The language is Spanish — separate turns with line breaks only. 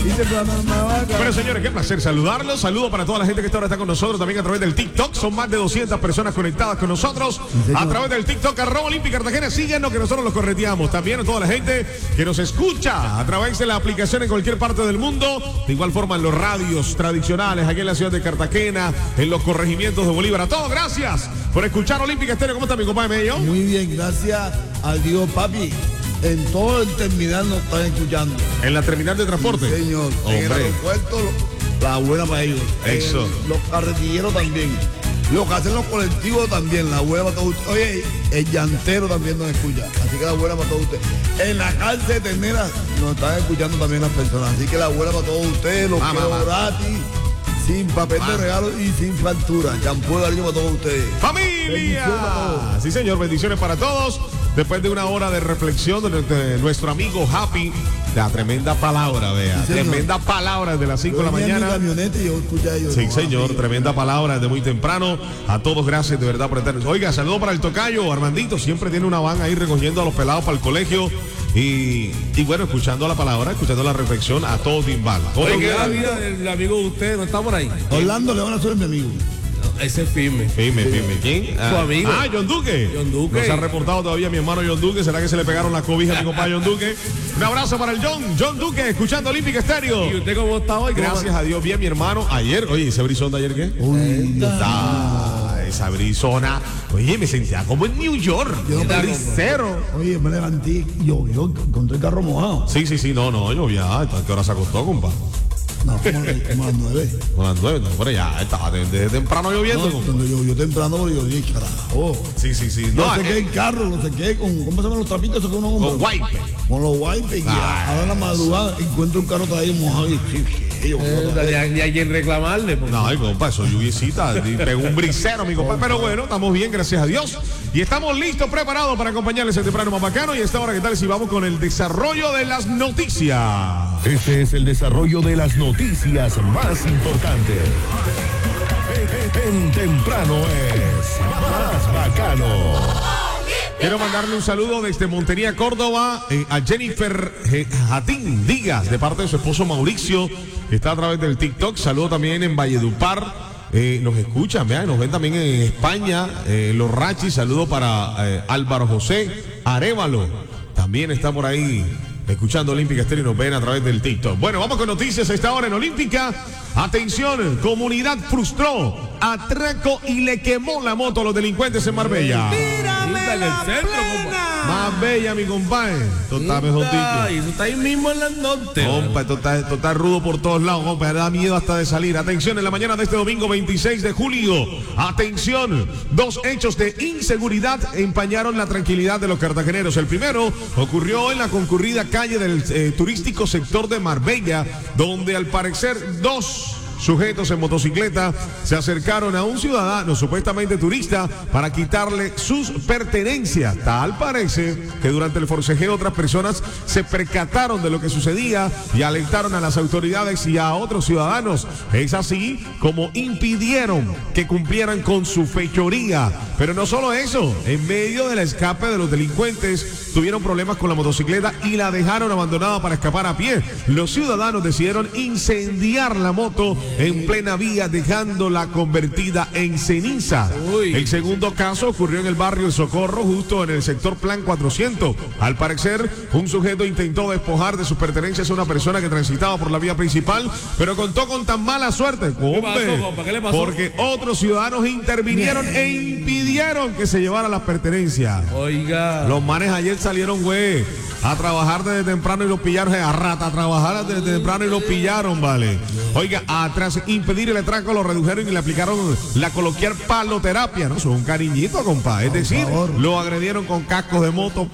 Bueno, señores, qué placer saludarlos. Saludo para toda la gente que ahora está con nosotros también a través del TikTok. Son más de 200 personas conectadas con nosotros a través del TikTok, @Olímpica Cartagena. Síguenos que nosotros los correteamos. También a toda la gente que nos escucha a través de la aplicación en cualquier parte del mundo. De igual forma en los radios tradicionales aquí en la ciudad de Cartagena, en los corregimientos de Bolívar. A todos, gracias por escuchar Olímpica Estéreo. ¿Cómo está mi compadre Mello?
Muy bien, gracias a Dios, papi. En todo el terminal nos están escuchando.
En la terminal de transporte.
Sí, señor. En el aeropuerto, la buena para ellos.
Eso.
Los carretilleros también. Lo que hacen los colectivos también, la buena para todos ustedes. Oye, el llantero también nos escucha. Así que la buena para todos ustedes. En la cárcel de Ternera nos están escuchando también las personas. Así que la buena para todos ustedes, los quiero gratis. Sin papel de regalo y sin factura. Champú de cariño para todos ustedes.
¡Familia! Sí, señor, bendiciones para todos. Después de una hora de reflexión de nuestro amigo Happy, la tremenda palabra, vea. Sí, tremenda palabra desde las 5 de la mañana.
Y yo escuché a ellos,
sí, señor, tremenda palabra desde muy temprano. A todos, gracias de verdad por estar. Oiga, saludo para el tocayo, Armandito. Siempre tiene una van ahí recogiendo a los pelados para el colegio. Y bueno, escuchando la palabra, escuchando la reflexión a todo timbal.
Oye, ¿qué es la vida del amigo de usted? ¿No está por ahí?
Orlando le van a hacer mi amigo.
Ese es firme.
Firme. ¿Quién?
Su amigo.
John Duque.
John Duque.
No se ha reportado todavía mi hermano John Duque. ¿Será que se le pegaron las cobijas a mi compadre John Duque? Un abrazo para el John Duque, escuchando Olímpica Estéreo.
¿Y usted cómo está hoy?
Gracias a Dios, bien mi hermano. Ayer, oye, ¿ese brisón de ayer qué? Esa brisona. Oye, me sentía como en New York.
Yo
brisero.
Oye, me levanté, yo encontré el carro mojado.
Sí, no, llovía. ¿A qué hora se acostó, compa?
No, como a las 9.
Como a las 9, no, pero ya estaba desde temprano lloviendo.
No, cuando llovió temprano, pero yo dije, carajo.
Sí.
No sé qué el carro, no sé qué, ¿cómo se llaman los trapitos esos que uno compra?
Con wipe.
Con los wipes. Y ahora en la madrugada encuentro un carro todavía mojado y
y hay quien reclamarle.
No, compa, eso lluviecita. Pegó un brisero, mi compa. Pero bueno, estamos bien, gracias a Dios. Y estamos listos, preparados para acompañarles el temprano más bacano. Y a esta hora, ¿qué tal si vamos con el desarrollo de las noticias?
Este es el desarrollo de las noticias más importantes. En temprano es más bacano.
Quiero mandarle un saludo desde Montería, Córdoba, a Jennifer Jatín Díaz, de parte de su esposo Mauricio, que está a través del TikTok. Saludo también en Valledupar. Nos escuchan, vean, nos ven también en España, Los Rachis. Saludo para Álvaro José Arévalo. También está por ahí escuchando Olímpica Estéreo y nos ven a través del TikTok. Bueno, vamos con noticias a esta hora en Olímpica. Atención, comunidad frustró atraco y le quemó la moto a los delincuentes en Marbella.
Está en el centro,
Más bella, mi compadre. Esto está mejor dicho.
Y eso está ahí mismo en la norte.
Compa, esto está rudo por todos lados, compa. Da miedo hasta de salir. Atención, en la mañana de este domingo 26 de julio. Atención, 2 hechos de inseguridad empañaron la tranquilidad de los cartageneros. El primero ocurrió en la concurrida calle del turístico sector de Marbella, donde al parecer 2 sujetos en motocicleta se acercaron a un ciudadano supuestamente turista para quitarle sus pertenencias. Tal parece que durante el forcejeo otras personas se percataron de lo que sucedía y alertaron a las autoridades y a otros ciudadanos. Es así como impidieron que cumplieran con su fechoría. Pero no solo eso, en medio del escape de los delincuentes tuvieron problemas con la motocicleta y la dejaron abandonada para escapar a pie. Los ciudadanos decidieron incendiar la moto en plena vía, dejándola convertida en ceniza. El segundo caso ocurrió en el barrio El Socorro, justo en el sector Plan 400. Al parecer, un sujeto intentó despojar de sus pertenencias a una persona que transitaba por la vía principal, pero contó con tan mala suerte,
¿Qué le pasó?
porque otros ciudadanos intervinieron e impidieron que se llevara las pertenencias.
Oiga.
Los manes ayer salieron, güey, a trabajar desde temprano y los pillaron, a rata, a trabajar desde temprano y los pillaron, vale. Oiga, tras impedir el atraco, lo redujeron y le aplicaron la coloquial paloterapia, ¿no? Eso es un cariñito, compa. Es decir, lo agredieron con cascos de moto,